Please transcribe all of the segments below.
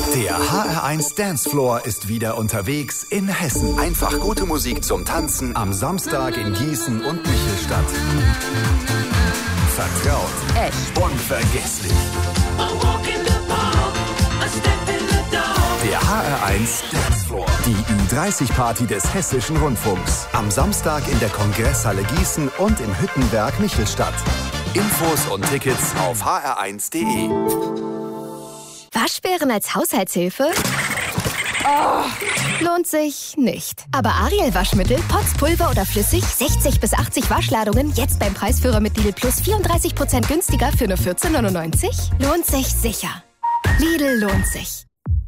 Der HR1 Dancefloor ist wieder unterwegs in Hessen. Einfach gute Musik zum Tanzen am Samstag in Gießen und Michelstadt. Vertraut. Echt. Unvergesslich. Der HR1 Dancefloor. Die Ü30-Party des Hessischen Rundfunks. Am Samstag in der Kongresshalle Gießen und im Hüttenberg Michelstadt. Infos und Tickets auf hr1.de. Waschbären als Haushaltshilfe? Oh, lohnt sich nicht. Aber Ariel Waschmittel, Pots, Pulver oder flüssig, 60 bis 80 Waschladungen, jetzt beim Preisführer mit Lidl Plus 34% günstiger für nur 14,99? Lohnt sich sicher. Lidl lohnt sich.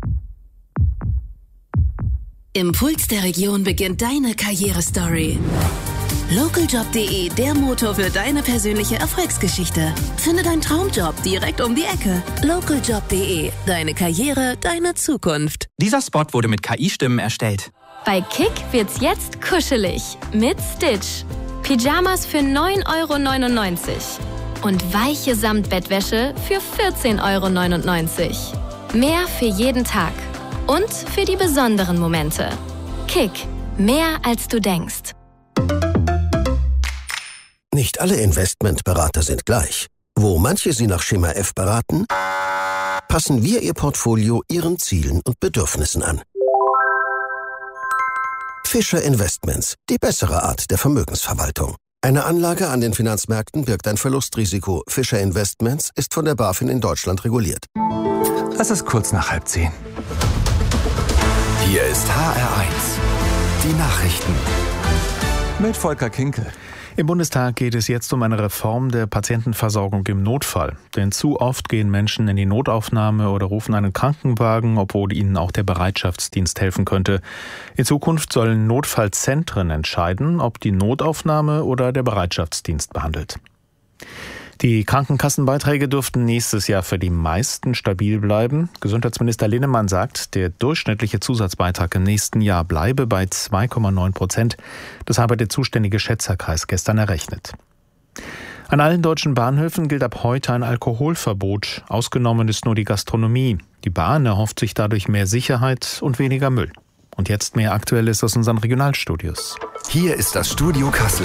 Im Puls der Region beginnt deine Karrierestory. Localjobs.de, der Motor für deine persönliche Erfolgsgeschichte. Finde deinen Traumjob direkt um die Ecke. Localjobs.de, deine Karriere, deine Zukunft. Dieser Spot wurde mit KI-Stimmen erstellt. Bei Kick wird's jetzt kuschelig mit Stitch. Pyjamas für 9,99 € und weiche Samtbettwäsche für 14,99 €. Mehr für jeden Tag und für die besonderen Momente. Kick, mehr als du denkst. Nicht alle Investmentberater sind gleich. Wo manche Sie nach Schema F beraten, passen wir Ihr Portfolio Ihren Zielen und Bedürfnissen an. Fischer Investments, die bessere Art der Vermögensverwaltung. Eine Anlage an den Finanzmärkten birgt ein Verlustrisiko. Fischer Investments ist von der BaFin in Deutschland reguliert. Es ist kurz nach 9:30. Hier ist HR1. Die Nachrichten. Mit Volker Kinkel. Im Bundestag geht es jetzt um eine Reform der Patientenversorgung im Notfall. Denn zu oft gehen Menschen in die Notaufnahme oder rufen einen Krankenwagen, obwohl ihnen auch der Bereitschaftsdienst helfen könnte. In Zukunft sollen Notfallzentren entscheiden, ob die Notaufnahme oder der Bereitschaftsdienst behandelt. Die Krankenkassenbeiträge dürften nächstes Jahr für die meisten stabil bleiben. Gesundheitsminister Linnemann sagt, der durchschnittliche Zusatzbeitrag im nächsten Jahr bleibe bei 2,9%. Das habe der zuständige Schätzerkreis gestern errechnet. An allen deutschen Bahnhöfen gilt ab heute ein Alkoholverbot. Ausgenommen ist nur die Gastronomie. Die Bahn erhofft sich dadurch mehr Sicherheit und weniger Müll. Und jetzt mehr Aktuelles aus unseren Regionalstudios. Hier ist das Studio Kassel.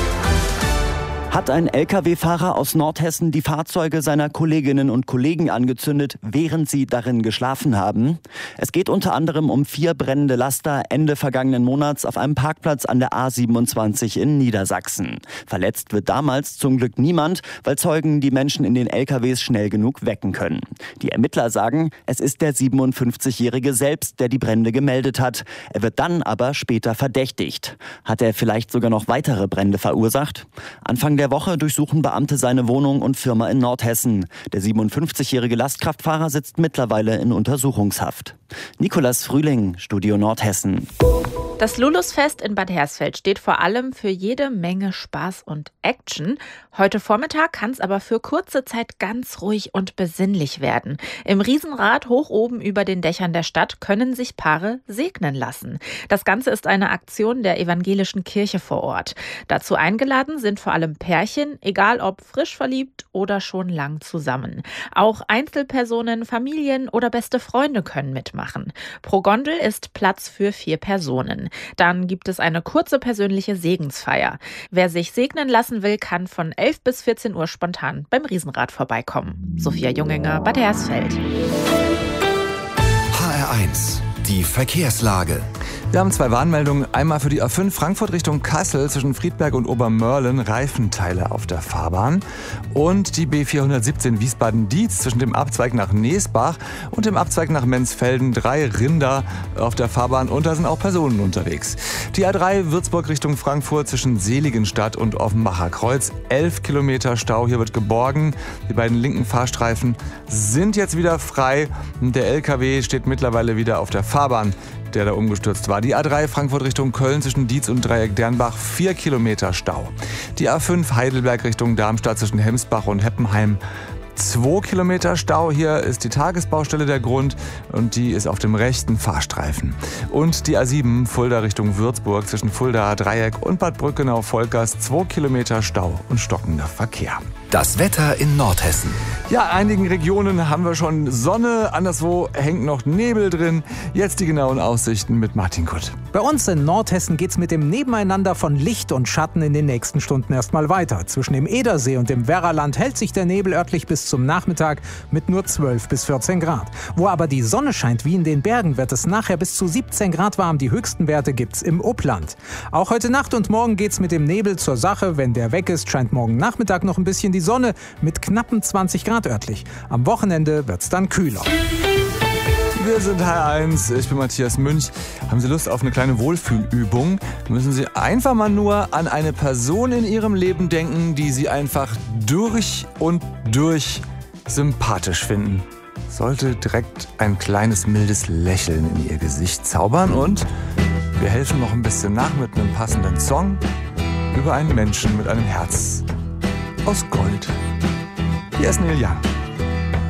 Hat ein Lkw-Fahrer aus Nordhessen die Fahrzeuge seiner Kolleginnen und Kollegen angezündet, während sie darin geschlafen haben? Es geht unter anderem um 4 brennende Laster Ende vergangenen Monats auf einem Parkplatz an der A27 in Niedersachsen. Verletzt wird damals zum Glück niemand, weil Zeugen die Menschen in den Lkws schnell genug wecken können. Die Ermittler sagen, es ist der 57-Jährige selbst, der die Brände gemeldet hat. Er wird dann aber später verdächtigt. Hat er vielleicht sogar noch weitere Brände verursacht? Anfang der Woche durchsuchen Beamte seine Wohnung und Firma in Nordhessen. Der 57-jährige Lastkraftfahrer sitzt mittlerweile in Untersuchungshaft. Nikolas Frühling, Studio Nordhessen. Das Lulusfest in Bad Hersfeld steht vor allem für jede Menge Spaß und Action. Heute Vormittag kann es aber für kurze Zeit ganz ruhig und besinnlich werden. Im Riesenrad hoch oben über den Dächern der Stadt können sich Paare segnen lassen. Das Ganze ist eine Aktion der evangelischen Kirche vor Ort. Dazu eingeladen sind vor allem Pärchen, egal ob frisch verliebt oder schon lang zusammen. Auch Einzelpersonen, Familien oder beste Freunde können mitmachen. Pro Gondel ist Platz für 4 Personen. Dann gibt es eine kurze persönliche Segensfeier. Wer sich segnen lassen will, kann von 11 bis 14 Uhr spontan beim Riesenrad vorbeikommen. Sophia Junginger, Bad Hersfeld. HR1, die Verkehrslage. Wir haben 2 Warnmeldungen. Einmal für die A5 Frankfurt Richtung Kassel zwischen Friedberg und Obermörlen Reifenteile auf der Fahrbahn. Und die B417 Wiesbaden-Dietz zwischen dem Abzweig nach Neesbach und dem Abzweig nach Menzfelden 3 Rinder auf der Fahrbahn und da sind auch Personen unterwegs. Die A3 Würzburg Richtung Frankfurt zwischen Seligenstadt und Offenbacher Kreuz 11 Kilometer Stau. Hier wird geborgen. Die beiden linken Fahrstreifen sind jetzt wieder frei. Der LKW steht mittlerweile wieder auf der Fahrbahn, der da umgestürzt war. Die A3 Frankfurt Richtung Köln zwischen Dietz und Dreieck Dernbach 4 Kilometer Stau. Die A5 Heidelberg Richtung Darmstadt zwischen Hemsbach und Heppenheim 2 Kilometer Stau. Hier ist die Tagesbaustelle der Grund und die ist auf dem rechten Fahrstreifen. Und die A7 Fulda Richtung Würzburg zwischen Fulda Dreieck und Bad Brückenau-Volkers 2 Kilometer Stau und stockender Verkehr. Das Wetter in Nordhessen. Ja, in einigen Regionen haben wir schon Sonne, anderswo hängt noch Nebel drin. Jetzt die genauen Aussichten mit Martin Kutt. Bei uns in Nordhessen geht's mit dem Nebeneinander von Licht und Schatten in den nächsten Stunden erstmal weiter. Zwischen dem Edersee und dem Werraland hält sich der Nebel örtlich bis zum Nachmittag mit nur 12 bis 14 Grad. Wo aber die Sonne scheint wie in den Bergen, wird es nachher bis zu 17 Grad warm. Die höchsten Werte gibt's im Upland. Auch heute Nacht und morgen geht's mit dem Nebel zur Sache. Wenn der weg ist, scheint morgen Nachmittag noch ein bisschen die Sonne mit knappen 20 Grad örtlich. Am Wochenende wird's dann kühler. Wir sind HR1, ich bin Matthias Münch. Haben Sie Lust auf eine kleine Wohlfühlübung? Müssen Sie einfach mal nur an eine Person in Ihrem Leben denken, die Sie einfach durch und durch sympathisch finden. Sollte direkt ein kleines mildes Lächeln in Ihr Gesicht zaubern und wir helfen noch ein bisschen nach mit einem passenden Song über einen Menschen mit einem Herz aus Gold. Hier ist Neil Young.